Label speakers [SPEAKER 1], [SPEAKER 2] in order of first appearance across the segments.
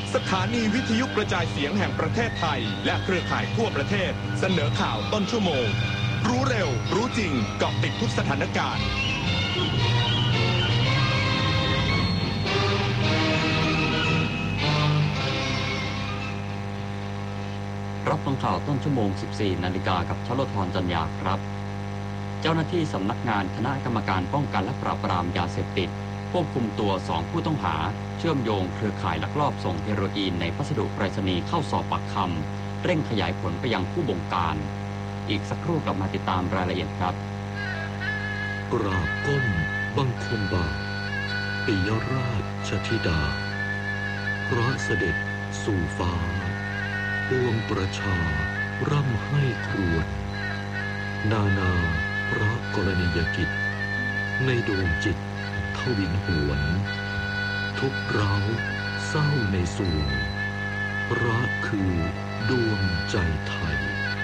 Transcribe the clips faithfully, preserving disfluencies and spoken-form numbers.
[SPEAKER 1] สถานีวิทยุกระจายเสียงแห่งประเทศไทยและเครือข่ายทั่วประเทศเสนอข่าวต้นชั่วโมงรู้เร็วรู้จริงเกาะติดทุกสถานการณ์
[SPEAKER 2] รับฟังข่าวต้นชั่วโมง สิบสี่นาฬิกากับชลธรจันยาครับเจ้าหน้าที่สำนักงานคณะกรรมการป้องกันและปราบปรามยาเสพติดควบคุมตัวสองผู้ต้องหาเชื่อมโยงเครือข่ายลักลอบส่งเฮโรอีนในพัสดุไปรษณีย์เข้าสอบปากคำเร่งขยายผลไปยังผู้บงการอีกสักครู่กลับมาติดตามรายละเอียดครับ
[SPEAKER 3] กราบก้มบังคมบาทปิยราชธิดาพระเสด็จสู่ฟ้าปวงประชาร่ำให้ครวญนานาพระกรณียกิจในดวงจิตทวินหวนทุกเร้าเศร้าในส่วงรักคือดวงใจไทย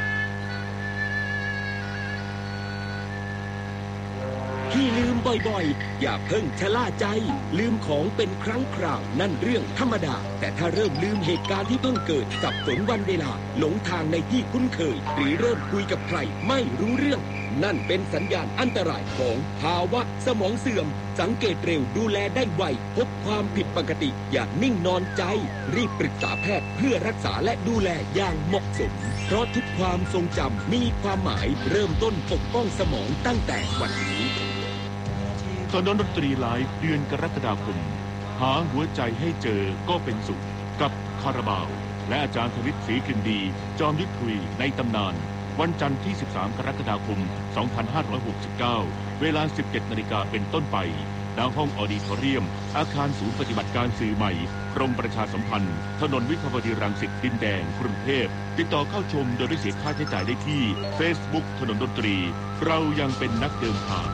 [SPEAKER 4] ที่ลืมบ่อยๆอย่าเพิ่งชะล่าใจลืมของเป็นครั้งคราวนั่นเรื่องธรรมดาแต่ถ้าเริ่มลืมเหตุการณ์ที่เพิ่งเกิดสับสนวันเวลาหลงทางในที่คุ้นเคยหรือเริ่มคุยกับใครไม่รู้เรื่องนั่นเป็นสัญญาณอันตรายของภาวะสมองเสื่อมสังเกตเร็วดูแลได้ไวพบความผิดปกติอย่านิ่งนอนใจรีบปรึกษาแพทย์เพื่อรักษาและดูแลอย่างเหมาะสมเพราะทุกความทรงจำมีความหมายเริ่มต้นปกป้องสมองตั้งแต่วันนี้
[SPEAKER 5] ถนนดนตรีไลฟ์เดือนกรกฎาคมหาหัวใจให้เจอก็เป็นสุขกับคาราบาวและอาจารย์ทวิตศรีกลิ่นดีจอมยุทธคุยในตำนานวันจันทร์ที่สิบสามกรกฎาคมสองพันห้าร้อยหกสิบเก้าเวลา สิบเจ็ดนาฬิกาเป็นต้นไปณห้องออดิทอเรียมอาคารศูนย์ปฏิบัติการสื่อใหม่กรมประชาสัมพันธ์ถนนวิภาวดีรังสิตดินแดงกรุงเทพติดต่อเข้าชมโดยไม่เสียค่าใช้จ่ายได้ที่ Facebook ถนนดนตรีเรายังเป็นนักเดินทาง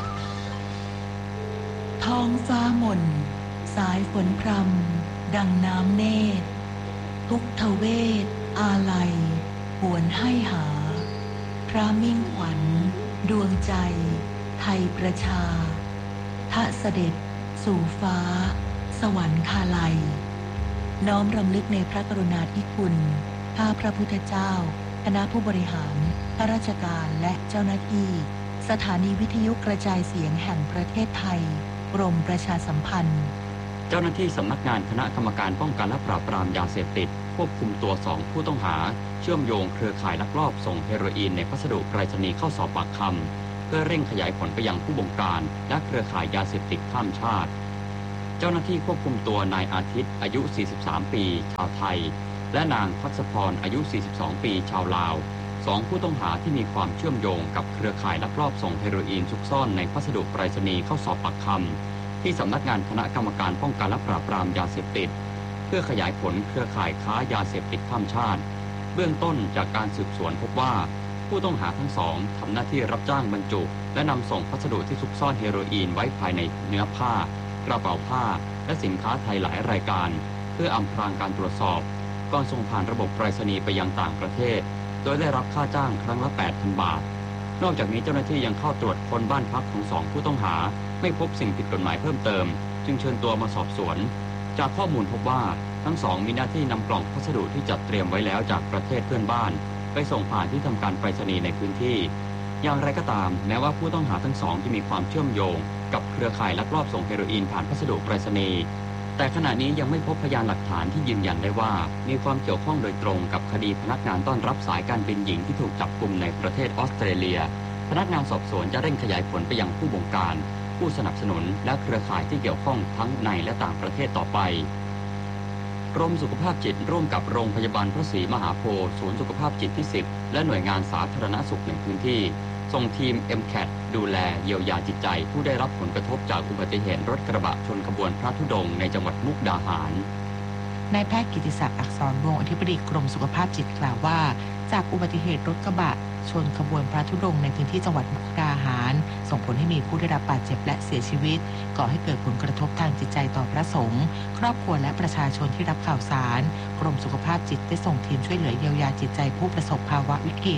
[SPEAKER 6] ท้องฟ้ามนสายฝนพรำดังน้ำเนตรทุกทเวทอาลัยหวนให้หาพระมิ่งขวัญดวงใจไทยประชาทะเสด็จสู่ฟ้าสวรรคาลัยน้อมรำลึกในพระกรุณาธิคุณข้าพระพุทธเจ้าคณะผู้บริหารข้าราชการและเจ้าหน้าที่สถานีวิทยุกระจายเสียงแห่งประเทศไทยกรมประชาสัมพันธ์
[SPEAKER 2] เจ้าหน้าที่สำนักงานคณะกรรมการป้องกันและปราบปรามยาเสพติดควบคุมตัวสองผู้ต้องหาเชื่อมโยงเครือข่ายลักลอบส่งเฮโรอีนในพัสดุไปรษณีย์เข้าสอบปากคำเพื่อเร่งขยายผลไปยังผู้บงการและเครือข่ายยาเสพติดข้ามชาติเจ้าหน้าที่ควบคุมตัวนายอาทิตย์อายุสี่สิบสามปีชาวไทยและนางพัศพรอายุสี่สิบสองปีชาวลาวสองผู้ต้องหาที่มีความเชื่อมโยงกับเครือข่ายลักลอบส่งเฮโรอีนซุกซ่อนในพัสดุไปรษณีย์เข้าสอบปากคำที่สำนักงานคณะกรรมการป้องกันและปราบปรามยาเสพติดเพื่อขยายผลเครือข่ายค้ายาเสพติดข้ามชาติเบื้องต้นจากการสืบสวนพบว่าผู้ต้องหาทั้งสองทำหน้าที่รับจ้างบรรจุและนำส่งพัสดุที่ซุกซ่อนเฮโรอีนไว้ภายในเนื้อผ้ากระเป๋าผ้าและสินค้าไทยหลายรายการเพื่ออำพรางการตรวจสอบก่อนส่งผ่านระบบไปรษณีย์ไปยังต่างประเทศโดยได้รับค่าจ้างครั้งละ แปดพัน บาทนอกจากนี้เจ้าหน้าที่ยังเข้าตรวจค้นบ้านพักของสองผู้ต้องหาไม่พบสิ่งผิดกฎหมายเพิ่มเติมจึงเชิญตัวมาสอบสวนจากข้อมูลพบว่าทั้งสองมีหน้าที่นำกล่องพัสดุที่จัดเตรียมไว้แล้วจากประเทศเพื่อนบ้านไปส่งผ่านที่ทำการไปรษณีย์ในพื้นที่อย่างไรก็ตามแม้ว่าผู้ต้องหาทั้งสองจะมีความเชื่อมโยงกับเครือข่ายลักลอบส่งเฮโรอีนผ่านพัสดุไปรษณีย์แต่ขณะนี้ยังไม่พบพยานหลักฐานที่ยืนยันได้ว่ามีความเกี่ยวข้องโดยตรงกับคดีพนักงานต้อนรับสายการบินหญิงที่ถูกจับกุมในประเทศออสเตรเลียพนักงานสอบสวนจะเร่งขยายผลไปยังผู้บงการผู้สนับสนุนและเครือข่ายที่เกี่ยวข้องทั้งในและต่างประเทศต่อไปกรมสุขภาพจิตร่วมกับโรงพยาบาลพระศรีมหาโพธิ์ศูนย์สุขภาพจิตที่สิบและหน่วยงานสาธารณสุขในพื้นที่ส่งทีม เอ็ม แคท ดูแลเยียวยาจิตใจผู้ได้รับผลกระทบจากอุบัติเหตุรถกระบะชนขบวนพระธุดงค์ในจังหวัดมุกดาหาร
[SPEAKER 7] นายแพทย์กิติศักดิ์อักษรวงศ์อธิบดีกรมสุขภาพจิตกล่าวว่าจากอุบัติเหตุรถกระบะชนขบวนพระธุดงค์ในพื้นที่จังหวัดมุกดาหารส่งผลให้มีผู้ได้รับบาดเจ็บและเสียชีวิตก่อให้เกิดผลกระทบทางจิตใจต่อพระสงฆ์ครอบครัวและประชาชนที่รับข่าวสารกรมสุขภาพจิตได้ส่งทีมช่วยเหลือเยียวยาจิตใจผู้ประสบภาวะวิกฤต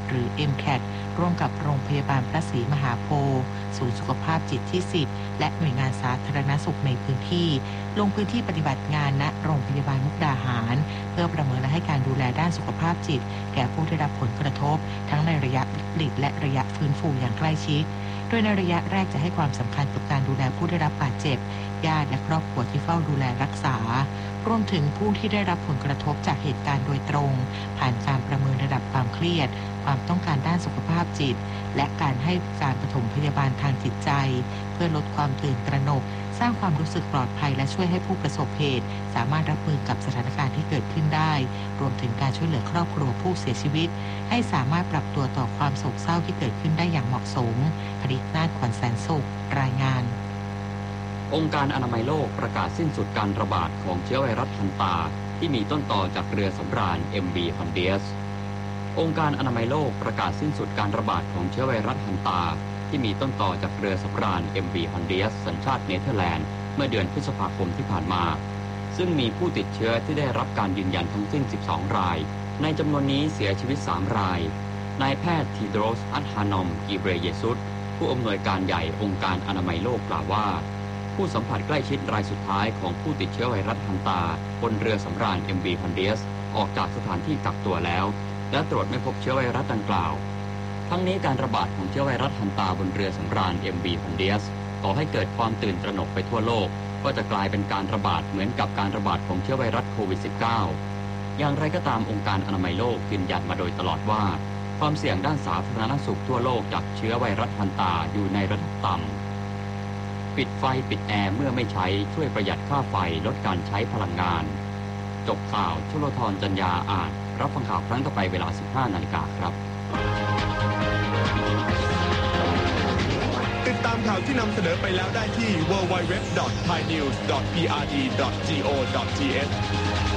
[SPEAKER 7] หรือ เอ็ม แคท ร่วมกับโรงพยาบาลพระศรีมหาโพธิ์ศูนย์สุขภาพจิตที่สิบและหน่วยงานสาธารณสุขในพื้นที่ลงพื้นที่ปฏิบัติงานณโรงพยาบาลมุกดาหารเพื่อประเมินและให้การดูแลด้านสุขภาพจิตแก่ผู้ได้รับผลกระทบทั้งในระยะวิกฤตและระยะฟื้นฟูอย่างใกล้ชิดโดยในระยะแรกจะให้ความสำคัญกับการดูแลผู้ได้รับบาดเจ็บญาติและครอบครัวที่เฝ้าดูแลรักษารวมถึงผู้ที่ได้รับผลกระทบจากเหตุการณ์โดยตรงผ่านการประเมินระดับความเครียดความต้องการด้านสุขภาพจิตและการให้การปฐมพยาบาลทางจิตใจเพื่อลดความตื่นตระหนกสร้างความรู้สึกปลอดภัยและช่วยให้ผู้ประสบเหตุสามารถรับมือกับสถานการณ์ที่เกิดขึ้นได้รวมถึงการช่วยเหลือครอบครัวผู้เสียชีวิตให้สามารถปรับตัวต่อความโศกเศร้าที่เกิดขึ้นได้อย่างเหมาะสมผลิตนาฏขวัญแสนสุขรายงาน
[SPEAKER 2] องค์การอนามัยโลกประกาศสิ้นสุดการระบาดของเชื้อไวรัสฮันตาที่มีต้นต่อจากเรือสำราญ เอ็ม วี Hondias องค์การอนามัยโลกประกาศสิ้นสุดการระบาดของเชื้อไวรัสฮันตาที่มีต้นต่อจากเรือสำราญ เอ็ม วี Hondias สัญชาติเนเธอร์แลนด์เมื่อเดือนพฤษภาคมที่ผ่านมาซึ่งมีผู้ติดเชื้อที่ได้รับการยืนยันทั้งสิ้นสิบสองรายในจำนวนนี้เสียชีวิตสามรายนายแพทย์ทีโดรส อัดฮานอม กีเบรเยซุสผู้อำนวยการใหญ่องค์การอนามัยโลกกล่าวว่าผู้สัมผัสใกล้ชิดรายสุดท้ายของผู้ติดเชื้อไวรัสฮันตาบนเรือสำราญ เอ็ม วี Hondias ออกจากสถานที่กักตัวแล้วและตรวจไม่พบเชื้อไวรัสดังกล่าวทั้งนี้การระบาดของเชื้อไวรัสฮันตาบนเรือสำราญ เอ็ม วี Hondias ก่อให้เกิดความตื่นตระหนกไปทั่วโลกก็จะกลายเป็นการระบาดเหมือนกับการระบาดของเชื้อไวรัสโควิด สิบเก้า อย่างไรก็ตามองค์การอนามัยโลกยืนยันมาโดยตลอดว่าความเสี่ยงด้านสาธารณสุขทั่วโลกจากเชื้อไวรัสฮันตาอยู่ในระดับต่ำปิดไฟปิดแอร์เมื่อไม่ใช้ช่วยประหยัดค่าไฟลดการใช้พลังงานจบข่าวชลธรจัญญาอ่านรับฟังข่าวครั้งต่อไปเวลา สิบห้านาฬิกาครับ
[SPEAKER 1] ติดตามข่าวที่นำเสนอไปแล้วได้ที่ ดับเบิลยู ดับเบิลยู ดับเบิลยู ดอท ไทยนิวส์ ดอท พี อาร์ ดี ดอท จี โอ ดอท ที เอช